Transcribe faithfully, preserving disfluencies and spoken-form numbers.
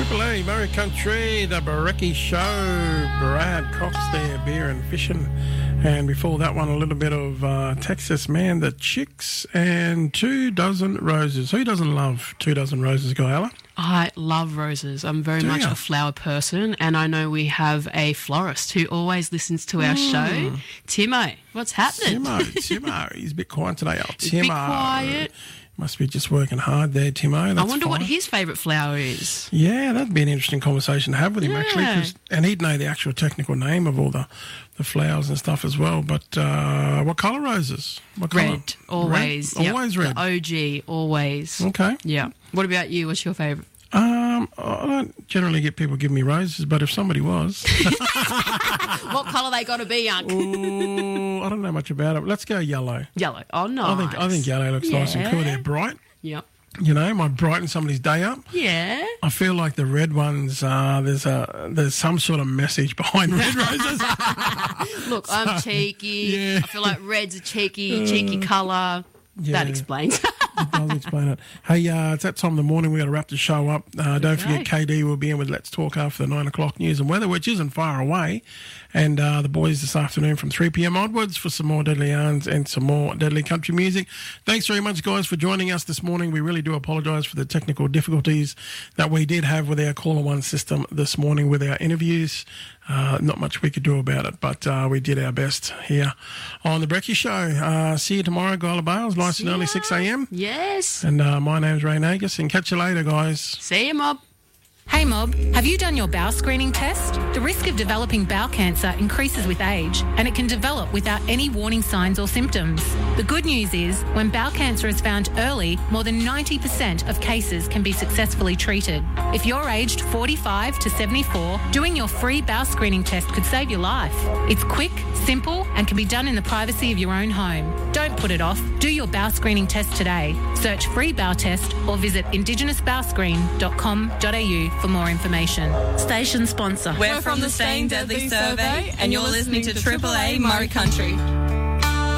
Triple A, Murray Country, the Barecki Show, Brad Cox there, beer and fishing. And before that one, a little bit of uh, Texas Man, the Chicks, and Two Dozen Roses. Who doesn't love Two Dozen Roses, Guyala? I love roses. I'm very Do much ya? a flower person, and I know we have a florist who always listens to our Mm. show. Timo, what's happening? Timo, Timo. He's a bit quiet today. Oh, He's Timo. a bit quiet. Must be just working hard there, Timo. That's I wonder what fine. his favourite flower is. Yeah, that'd be an interesting conversation to have with him, actually. Yeah. 'Cause- and he'd know the actual technical name of all the, the flowers and stuff as well. But uh, what colour roses? What colour? Red, always. Red? Yep. Always red. The O G, always. Okay. Yeah. What about you? What's your favourite? Um, I don't generally get people giving me roses, but if somebody was, What colour they got to be, Unc? ooh, I don't know much about it. Let's go yellow. Yellow. Oh, nice. I think I think yellow looks nice and cool. Yeah. They're bright. Yep. You know, might brighten somebody's day up. Yeah. I feel like the red ones, uh, there's a there's some sort of message behind red roses. Look, I'm cheeky. yeah. I feel like red's a cheeky, cheeky colour. yeah. That explains. It does explain it. Hey, uh, it's that time of the morning. We've got to wrap the show up. Uh, don't forget, Okay. K D will be in with Let's Talk after the nine o'clock news and weather, which isn't far away. And uh, the boys this afternoon from three p.m. onwards for some more Deadly Yarns and some more Deadly Country music. Thanks very much, guys, for joining us this morning. We really do apologise for the technical difficulties that we did have with our Caller One system this morning with our interviews. Uh, not much we could do about it, but uh, we did our best here on the Brekkie Show. Uh, see you tomorrow, Guyla Bales, nice and early, six a.m. Yes. And uh, my name's Ray Nagus, and catch you later, guys. See you, Mob. Hey Mob, have you done your bowel screening test? The risk of developing bowel cancer increases with age, and it can develop without any warning signs or symptoms. The good news is, when bowel cancer is found early, more than ninety percent of cases can be successfully treated. If you're aged forty-five to seventy-four, doing your free bowel screening test could save your life. It's quick, simple, and can be done in the privacy of your own home. Don't put it off. Do your bowel screening test today. Search free bowel test or visit indigenous bowel screen dot com dot a u for more information. Station sponsor. We're from the Staying Deadly Survey, and you're listening to Triple A Murray Country.